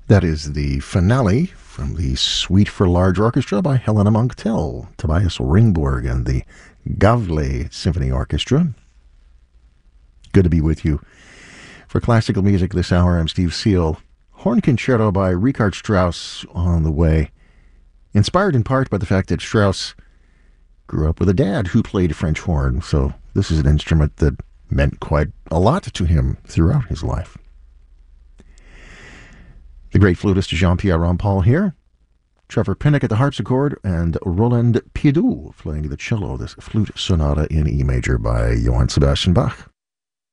That is the finale from the Suite for Large Orchestra by Helena Montiel, Tobias Ringborg, and the Gavle Symphony Orchestra. Good to be with you. For classical music this hour, I'm Steve Seal. Horn Concerto by Richard Strauss on the way. Inspired in part by the fact that Strauss grew up with a dad who played French horn, so this is an instrument that meant quite a lot to him throughout his life. The great flutist Jean-Pierre Rampal here. Trevor Pinnock at the harpsichord and Roland Pidoux playing the cello, this flute sonata in E major by Johann Sebastian Bach.